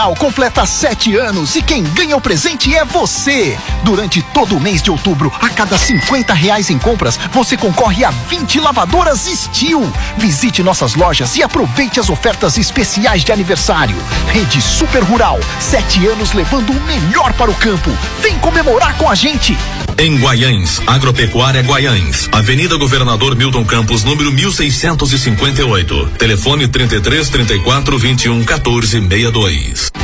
Completa 7 anos e quem ganha o presente é você. Durante todo o mês de outubro, a cada R$50 em compras, você concorre a 20 lavadoras Steel. Visite nossas lojas e aproveite as ofertas especiais de aniversário. Rede Super Rural, 7 anos levando o melhor para o campo. Vem comemorar com a gente. Em Guaiães, Agropecuária Guaiães, Avenida Governador Milton Campos, número 1658. Telefone 33 34 21 14 62.